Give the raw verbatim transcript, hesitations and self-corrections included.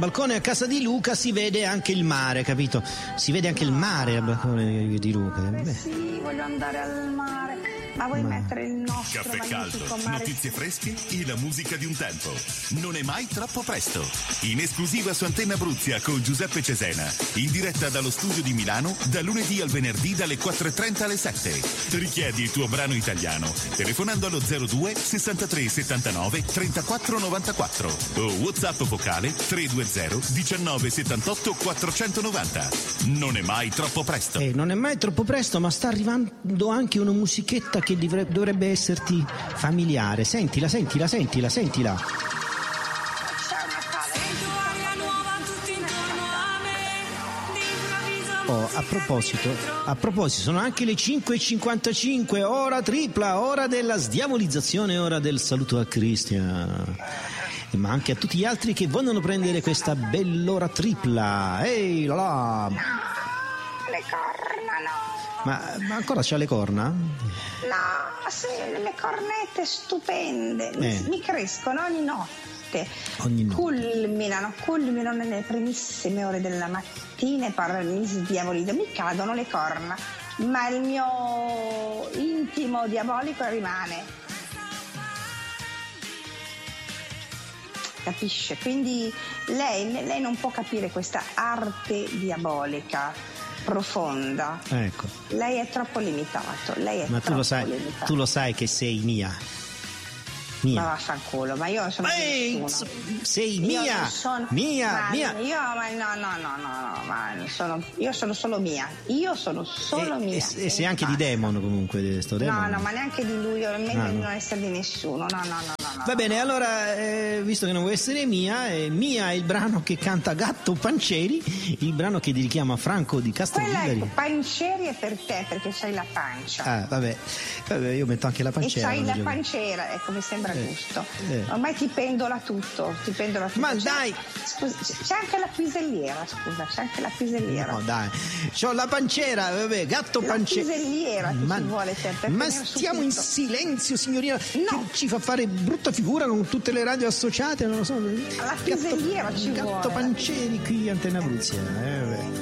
balcone a casa di Luca si vede anche il mare, capito? Si vede anche il mare al balcone di Luca. Eh sì, voglio andare al mare. Ma vuoi Ma... mettere il nostro caffè caldo, mare? Notizie fresche e la musica di un tempo. Non è mai troppo presto. In esclusiva su Antenna Abruzia con Giuseppe Cesena. In diretta dallo studio di Milano, da lunedì al venerdì dalle quattro e trenta alle sette. Richiedi il tuo brano italiano telefonando allo zero due sessantatré settantanove trentaquattro novantaquattro o WhatsApp vocale tre due zero diciannove settantotto quattrocentonovanta. Non è mai troppo presto. Eh, non è mai troppo presto, ma sta arrivando anche una musichetta che dovrebbe, dovrebbe esserti familiare. Sentila, sentila, sentila, sentila. Oh, a proposito, a proposito, sono anche le cinque e cinquantacinque, ora tripla, ora della sdiavolizzazione, ora del saluto a Cristian. Ma anche a tutti gli altri che vogliono prendere questa bell'ora tripla. Ehi, là là. No, le corna no. Ma, ma ancora c'ha le corna? No, sì, le cornette stupende, Eh. mi crescono ogni notte. Ogni notte. Culminano, culminano nelle primissime ore della mattina e poi mi sdiavolizzo, mi cadono le corna, ma il mio intimo diabolico rimane. Capisce? Quindi lei, lei non può capire questa arte diabolica profonda. Ecco. Lei è troppo limitato. Lei è Ma troppo tu lo sai, limitato. tu lo sai che sei mia. Ma Mia. vaffanculo, ma io sono Ehi, nessuno. sei Io mia, non sono, mia, ma mia. Io, ma no, no, no, no, no, ma sono, io sono solo mia. Io sono solo E, mia. e, e sei anche di Demon comunque, sto Demon. No, no, ma neanche di lui, io meglio Ah, di no. non essere di nessuno. No, no, no, no. no Va bene, allora, eh, visto che non vuoi essere mia, eh, Mia è il brano che canta Gatto Pancieri, il brano che richiama Franco di Quella Castrovillari. è pancieri è per te, perché c'hai la pancia. Ah, vabbè. vabbè, io metto anche la E pancera. c'hai la gioco. panciera, ecco, mi sembra Eh, giusto. eh. Ormai ti pendola tutto, ti pendola tutto. Ma C'è- dai! Scusa, c'è c'è anche la piselliera, scusa, c'è anche la piselliera. No, dai, c'ho la panciera, vabbè, gatto La panciera. piselliera ti Ma, ci vuole te, per ma tenere stiamo in subito. silenzio, signorina, No. che ci fa fare brutta figura con tutte le radio associate, non lo so. La piselliera ci gatto vuole. Pancieri qui, Antenna Abruzia. Eh, vabbè.